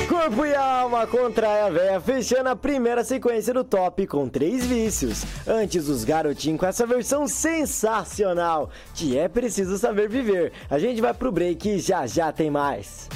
Corpo e alma contra a véia, fechando a primeira sequência do top com 3 vícios. Antes, os garotinhos com essa versão sensacional de É Preciso Saber Viver. A gente vai pro break e já tem mais.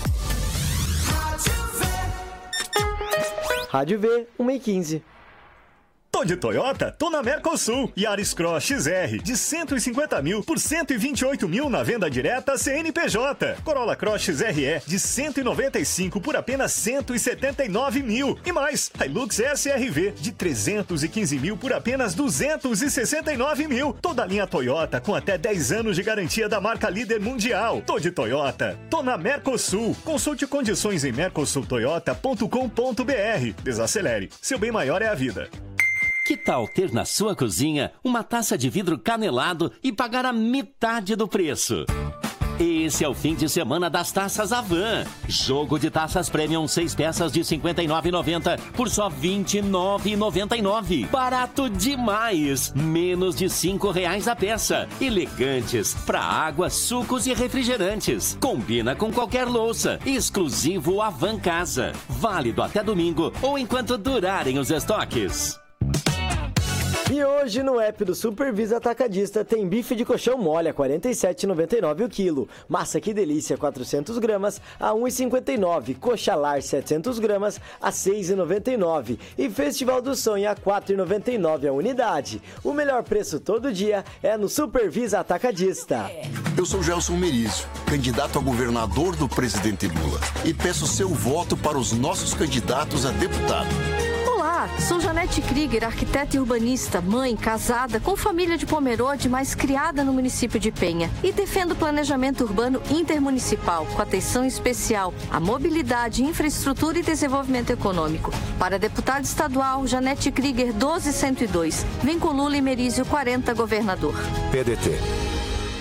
Rádio V, 1h15. Tô de Toyota? Tô na Mercosul. Yaris Cross XR de 150 mil por 128 mil na venda direta CNPJ. Corolla Cross XRE de 195 por apenas 179 mil. E mais, Hilux SRV de 315 mil por apenas 269 mil. Toda a linha Toyota com até 10 anos de garantia da marca líder mundial. Tô de Toyota. Tô na Mercosul. Consulte condições em mercosultoyota.com.br. Desacelere. Seu bem maior é a vida. Que tal ter na sua cozinha uma taça de vidro canelado e pagar a metade do preço? Esse é o fim de semana das taças Avan. Jogo de taças Premium 6 peças de R$ 59,90 por só R$ 29,99. Barato demais! Menos de R$ 5,00 a peça. Elegantes para água, sucos e refrigerantes. Combina com qualquer louça. Exclusivo Avan Casa. Válido até domingo ou enquanto durarem os estoques. E hoje no app do Supervisa Atacadista tem bife de colchão mole a R$ 47,99 o quilo. Massa Que Delícia 400 gramas a R$ 1,59. Coxa Lar 700 gramas a R$ 6,99. E Festival do Sonho a R$ 4,99 a unidade. O melhor preço todo dia é no Supervisa Atacadista. Eu sou Gelson Merizio, candidato a governador do presidente Lula. E peço seu voto para os nossos candidatos a deputado. Olá, sou Janete Krieger, arquiteta e urbanista, mãe, casada, com família de Pomerode, mas criada no município de Penha. E defendo o planejamento urbano intermunicipal, com atenção especial à mobilidade, infraestrutura e desenvolvimento econômico. Para deputado estadual, Janete Krieger, 12102. Vem com Lula e Merizio, 40, governador. PDT.